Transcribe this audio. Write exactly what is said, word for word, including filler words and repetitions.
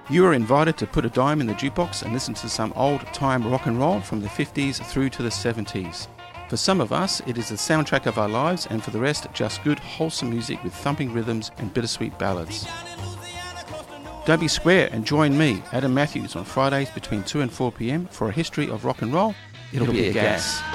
You are invited to put a dime in the jukebox and listen to some old-time rock and roll from the fifties through to the seventies. For some of us, it is the soundtrack of our lives, and for the rest, just good, wholesome music with thumping rhythms and bittersweet ballads. Don't be square and join me, Adam Matthews, on Fridays between two and four p.m. for a history of rock and roll. It'll, It'll be, be a gas. gas.